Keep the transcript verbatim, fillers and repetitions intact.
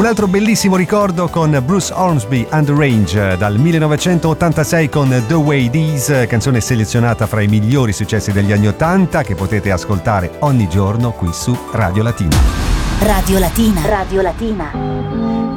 Un altro bellissimo ricordo con Bruce Hornsby and the Range dal millenovecentottantasei con The Way It Is, canzone selezionata fra i migliori successi degli anni ottanta che potete ascoltare ogni giorno qui su Radio Latina. Radio Latina. Radio Latina.